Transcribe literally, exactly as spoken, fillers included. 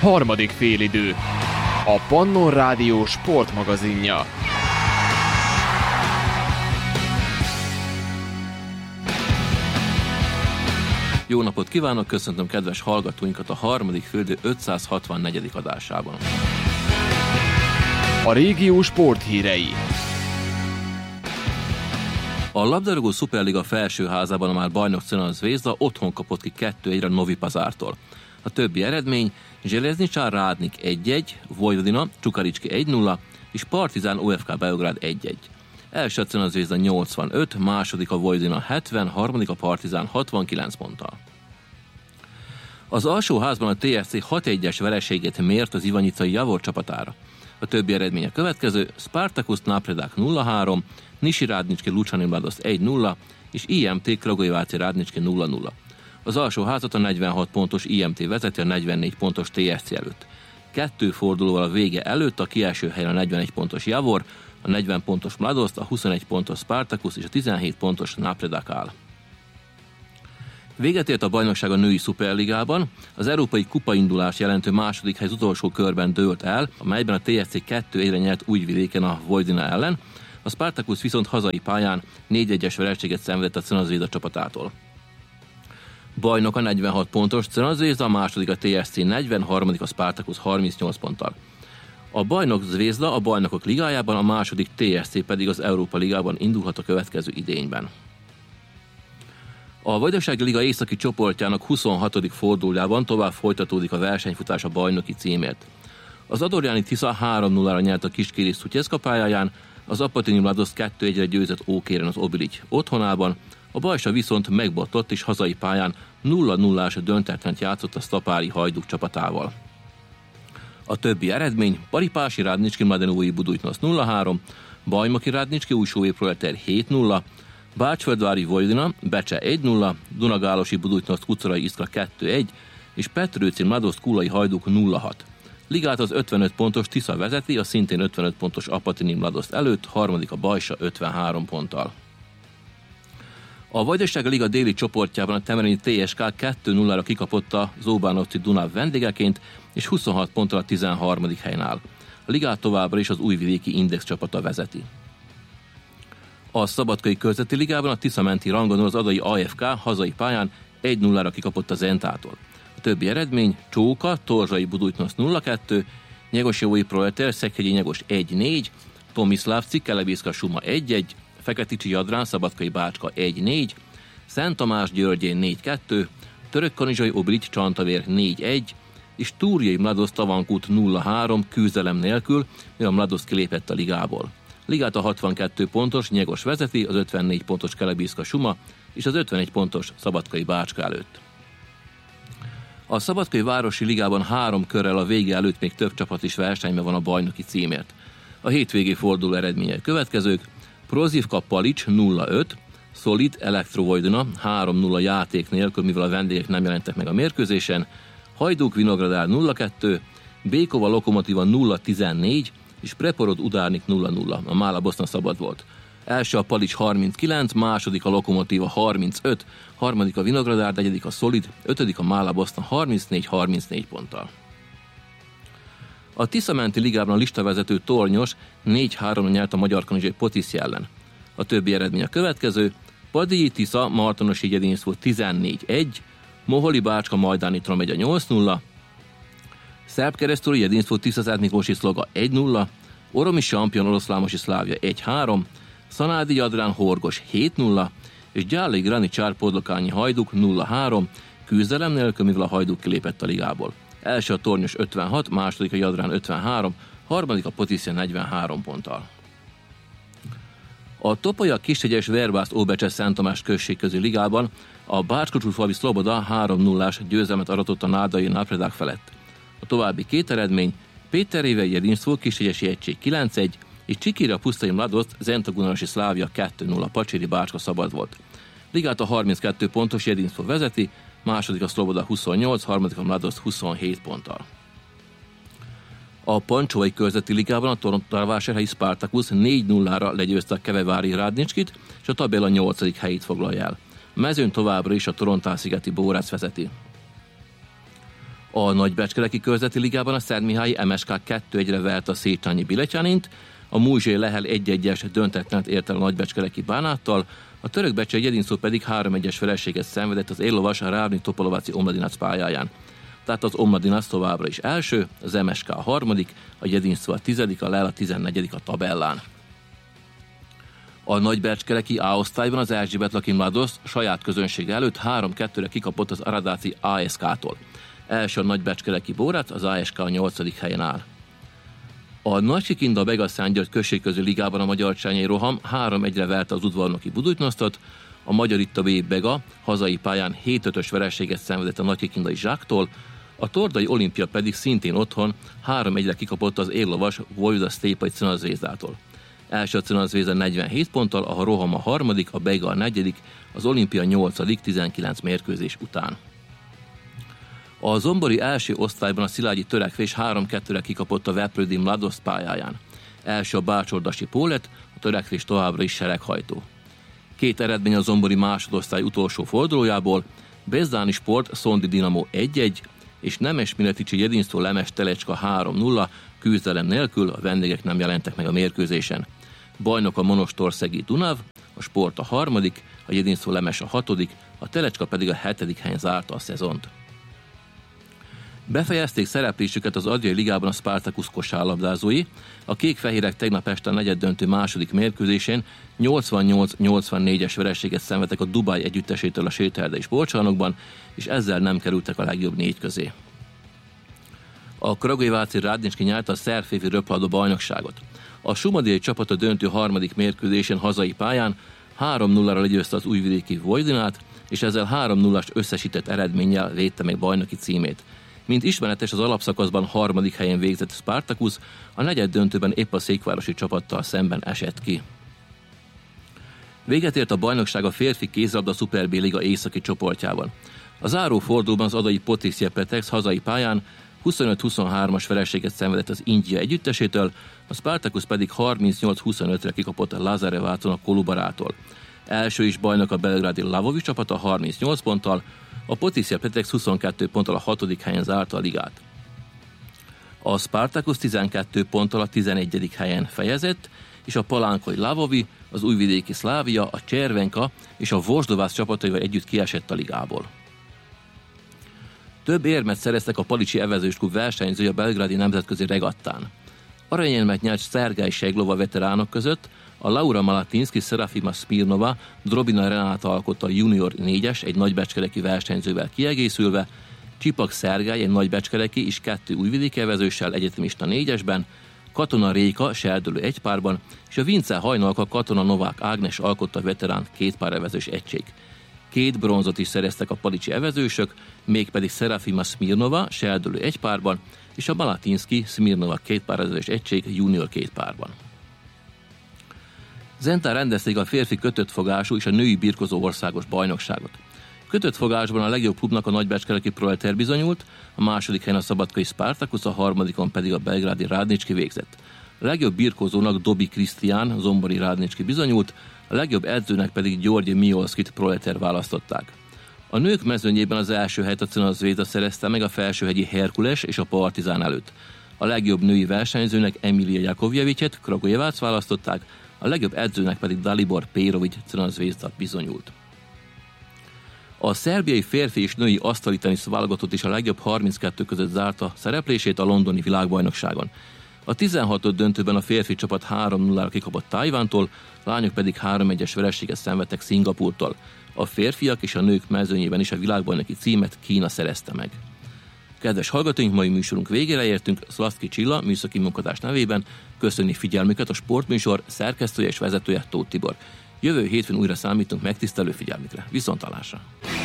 Harmadik félidő. A Pannon Rádió sportmagazinja. Jó napot kívánok, köszöntöm kedves hallgatóinkat a harmadik félidő ötszázhatvannegyedik adásában. A régió sporthírei. A labdarúgó szuperliga felsőházában a már bajnok Crvena Zvezda otthon kapott ki kettő egyre Novi Pazártól. A többi eredmény: Željezničar Rádnik egy egy, Vojvodina Čukarički egy nulla és Partizán o ef ká Beograd egy egy. Első a Crvena Zvezda nyolcvanöt, második a Vojvodina hetven, harmadik a Partizán hatvankilenc ponttal. Az alsóházban a té es cé hat egyes vereségét mért az ivanicai Javor csapatára. A többi eredmény a következő: Spartacus Napredák nulla három, Niši Radnički Lučani Mladost egy nulla és i em té Kragujevac Radnički nulla nulla. Az alsóházat a negyvenhat pontos i em té vezeti a negyvennégy pontos té es cé előtt. Kettő fordulóval a vége előtt a kieső helyen a negyvenegy pontos Javor, a negyven pontos Mladost, a huszonegy pontos Spartacus és a tizenhét pontos Napredák áll. Véget ért a bajnokság a női szuperligában, az európai kupaindulás jelentő második hely az utolsó körben dőlt el, amelyben a té es cé kettő egyre nyert Újvidéken a Vojvodina ellen, a Spartacus viszont hazai pályán négy egyes vereséget szenvedett a Crvena Zvezda csapatától. Bajnok a negyvenhat pontos Crvena Zvezda, a második a té es cé negyven, harmadik a Spartacus harmincnyolc ponttal. A bajnok Zvezda a bajnokok ligájában, a második té es cé pedig az Európa ligában indulhat a következő idényben. A Vajdasági Liga északi csoportjának huszonhatodik fordulójában tovább folytatódik a versenyfutás a bajnoki címért. Az Adorjáni Tisza három nullára nyert a Kiskéri Szutyeszka pályáján, az Apatini Mladost kettő egyre győzött Ókéren az Obilic otthonában, a Bajsa viszont megbottott és hazai pályán nulla nullás döntetlent játszott a Sztapári Hajduk csapatával. A többi eredmény: Paripási Radnički Mladenói Budućnost nulla három, Bajnoki Radnički Újsói Proleter hét nulla, Bácsföldvári Vojvodina Becse egy nulla, Dunagálosi Budućnost Kucorai Iskra kettő egy és Petrőci Mladost Kulai Hajduk nulla hat. Ligát az ötvenöt pontos Tisza vezeti, a szintén ötvenöt pontos Apatini Mladost előtt, harmadik a Bajsa ötvenhárom ponttal. A Vajdasági Liga déli csoportjában a temerini té es ká kettő nullára kikapott a Zóbánovci Dunav vendégeként, és huszonhat ponttal a tizenharmadik helyen áll. A ligát továbbra is az Újvidéki Index csapata vezeti. A Szabadkai Körzeti Ligában a Tisza-menti rangon az Adai á ef ká hazai pályán egy nullára kikapott a Zentától. A többi eredmény: Csóka Torzsai Budućnost nulla kettő, Nyegosjovói Proleter Szekhegyi Nyegos egy négy, Tomislavci Kelebízka Suma egy egy, Feketicsi Jadrán Szabadkai Bácska egy négy, Szent Tamás Györgyén négy kettő, Törökkanizsai Obilic Csantavér négy egy, és Túrjai Mladost Tavankút nulla három küzdelem nélkül, mivel a Mladost kilépett a ligából. Ligát a hatvankettő pontos Nyegos vezeti, az ötvennégy pontos Kelebízka Suma és az ötvenegy pontos Szabadkai Bácska előtt. A Szabadkai Városi Ligában három körrel a vége előtt még több csapat is versenyben van a bajnoki címért. A hétvégi forduló eredmények következők: Prozivka Palics nulla öt, Solid Elektro Vojvodina három nulla játék nélkül, mivel a vendégek nem jelentek meg a mérkőzésen, Hajduk Vinogradár nulla kettő, Békova Lokomotíva nulla tizennégy és Preporod Udárnik nulla nulla. A Mála Boszna szabad volt. Első a Palics harminckilenc, második a Lokomotíva harmincöt, harmadik a Vinogradár, negyedik a Solid, ötödik a Mála Boszna harmincnégy harmincnégy ponttal. A Tisza-menti ligában a listavezető Tornyos négy három nyert a Magyarkanizsai Potiszi ellen. A többi eredmény a következő: Padilyi Tisza Martonosi Jedinszó tizennégy egy, Moholi Bácska Majdáni Tromegya nyolc nulla, Szerb-Keresztúri Jedinszó Tiszaszent Miklósi Szloga egy nulla, Oromi Sampion Oroszlámosi Szlávja egy három, Szanádi Jadrán Horgos hét nulla és Gyáli Granicsár Podlokányi Hajduk nulla három, küzdelem nélkül, mivel a Hajduk kilépett a ligából. Első a Tornyos ötvenhat, második a Jadrán ötvenhárom, harmadik a Potiszi negyvenhárom ponttal. A Topolya Kishegyes Verbász Óbecses Szent Tamás község közé ligában a Bácska-Csúszfalvi Szloboda három nullás győzelmet aratott a Nádai Napredák felett. A további két eredmény: Péterrévei Jedinszó Kishegyesi Egység kilenc egy és Csikira Pusztai Mladost Zentagunanosi Szlávja kettő nulla, Pacséri Bácska szabad volt. Ligát a harminckettő pontos Jedinszó vezeti, második a Szloboda huszonnyolc, harmadik a Mladost huszonhét ponttal. A Pancsói Körzeti Ligában a Torontóvásárhelyi Spartacus négy nullára legyőzte a Kevevári Radnicskit, és a tabella nyolcadik helyét foglalja el. Mezőn továbbra is a Torontál-szigeti Bórác vezeti. A Nagybecskereki körzeti ligában a Szentmihályi em es ká kettő egyre vert a Széchenyi Bilecsanint, a Múzsé Lehel egy egyes döntetlenet ért el a Nagybecskereki Bánáttal, a Törökbecsei Jedinszó pedig három egyes vereséget szenvedett az éllovas a Rávni Topolováci Omladinac pályáján. Tehát az Omladinac továbbra is első, az em es ká a harmadik, a Jedinszó a tizedik, a Lehel a tizennegyedik a tabellán. A Nagybecskereki A-osztályban az Erzsébet Laki Mladost saját közönsége előtt három kettőre kikapott az Aradáci á es ká-tól. Első a Nagybecskereki Bórac, az á es ká a nyolcadik helyen áll. A Nagykikinda Begasszánygyörgy községközi ligában a Magyar Csányai Roham három egyre verte az udvarnoki Buducsnosztot, a Magyaritta V. Bega hazai pályán hét ötös vereséget szenvedett a Nagykikindai Zsáktól, a Tordai Olimpia pedig szintén otthon három egyre kikapott az éllovas Vojvoda Sztépai Cunazvézdától. Első a Cunazvézda negyvenhét ponttal, a Roham a harmadik, a Bega a negyedik, az Olimpia nyolcadik tizenkilenc mérkőzés után. A zombori első osztályban a Szilágyi Törekvés három kettőre kikapott a Veprődi Mladost pályáján. Első a Bácsordasi Pólet, a Törekvés továbbra is sereghajtó. Két eredmény a zombori másodosztály utolsó fordulójából, Bezdáni Sport Szondi Dinamo egy egy, és Nemes Mileticsi Jedinszó Lemes Telecska három nulla, küzdelem nélkül, a vendégek nem jelentek meg a mérkőzésen. Bajnok a Monostorszegi Dunav, a Sport a harmadik, a Jedinszó Lemes a hatodik, a Telecska pedig a hetedik helyen zárta a szezont. Befejezték szereplésüket az Adriai Ligában a Spartacus kosárlabdázói. A kék-fehérek tegnap este a negyeddöntő második mérkőzésén nyolcvannyolc nyolcvannégyes vereséget szenvedtek a Dubaj együttesétől a Séterdei sportcsarnokban, és ezzel nem kerültek a legjobb négy közé. A Kragujeváci Rádnicski nyerte a szerb-férfi röplabda bajnokságot. A Sumadiai csapat a döntő harmadik mérkőzésen hazai pályán három nullára legyőzte az újvidéki Vojdinát, és ezzel három nullás összesített eredménnyel védte meg bajnoki címét. Mint ismeretes, az alapszakaszban harmadik helyen végzett Spartacus, a negyed döntőben épp a székvárosi csapattal szemben esett ki. Véget ért a bajnokság a férfi kézilabda Super B Liga északi csoportjában. A záró fordulóban az adai Potisje Petex hazai pályán huszonöt huszonhármas vereséget szenvedett az India együttesétől, a Spartacus pedig harmincnyolc huszonötre kikapott a Lazarevácon a Kolubarától. Első is bajnok a belgrádi Lavovi csapata harmincnyolc ponttal, a Potisje Petex huszonkettő ponttal a hatodik helyen zárta a ligát. A Spartacus tizenkét ponttal a tizenegyedik helyen fejezett, és a palánkoi Lavovi, az újvidéki Szlávia, a Cservenka és a Vosdovász csapataival együtt kiesett a ligából. Több érmet szereztek a Palicsi Evezős Klub versenyzői a belgrádi nemzetközi regattán. Aranyérmet nyert Szergály Seglova veteránok között, a Laura Malatinszki Serafima Smirnova Drobina Renáta alkotta a junior négyes egy nagybecskereki versenyzővel kiegészülve, Csipak Szergály egy nagybecskereki és kettő újvidéki evezőssel egyetemista négyesben, Katona Réka serdülő egypárban, és a Vince Hajnalka Katona Novák Ágnes alkotta a veterán kétpárevezős egység. Két bronzot is szereztek a palicsi evezősök, mégpedig Serafima Smirnova serdülő egypárban, és a Malatinszki Smirnova kétpárevezős egység junior kétpárban. Zentán rendezték a férfi kötöttfogású és a női birkozó országos bajnokságot. Kötöttfogásban a legjobb klubnak a nagybecskereki Proleter bizonyult, a második helyen a szabadkai Spartacus, a harmadikon pedig a belgrádi Rádnicski végzett. A legjobb birkózónak Dobi Krisztián, zombori Rádnicski bizonyult, a legjobb edzőnek pedig György Miolszkit Proleter választották. A nők mezőnyében az első helyet a Cunazvézda szerezte meg a Felsőhegyi Herkules és a Partizán előtt. A legjobb női versenyzőnek Emilia Jakovjevicet Kragujevác választották, a legjobb edzőnek pedig Dalibor Pérovic Cunazvézda bizonyult. A szerbiai férfi és női asztali tenisz válogatott is a legjobb harminckettő között zárta szereplését a londoni világbajnokságon. A tizenhatos döntőben a férfi csapat három nullára kikapott Tajvántól, a lányok pedig három egyes vereséget szenvedtek Szingapúrtól. A férfiak és a nők mezőnyében is a világbajnoki címet Kína szerezte meg. Kedves hallgatóink, mai műsorunk végére értünk. Szlaszki Csilla műszaki munkatás nevében köszönni figyelmüket a sportműsor szerkesztője és vezetője Tóth Tibor. Jövő hétfőn újra számítunk megtisztelő figyelmükre. Viszontlátásra!